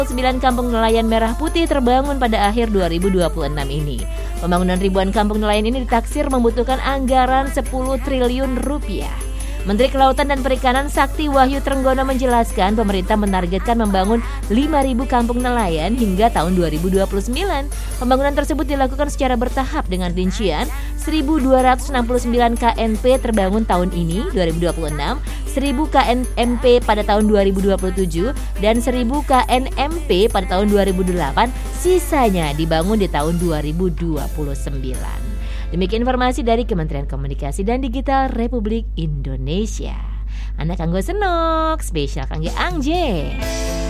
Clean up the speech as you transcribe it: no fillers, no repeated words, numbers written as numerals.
9 kampung nelayan merah putih terbangun pada akhir 2026 ini. Pembangunan ribuan kampung nelayan ini ditaksir membutuhkan anggaran 10 triliun rupiah. Menteri Kelautan dan Perikanan Sakti Wahyu Trenggono menjelaskan pemerintah menargetkan membangun 5.000 kampung nelayan hingga tahun 2029. Pembangunan tersebut dilakukan secara bertahap dengan rincian 1.269 KNP terbangun tahun ini 2026, 1.000 KNMP pada tahun 2027, dan 1.000 KNMP pada tahun 2008, sisanya dibangun di tahun 2029. Demikian informasi dari Kementerian Komunikasi dan Digital Republik Indonesia. Anak kanggo senok, spesial kangge Angje.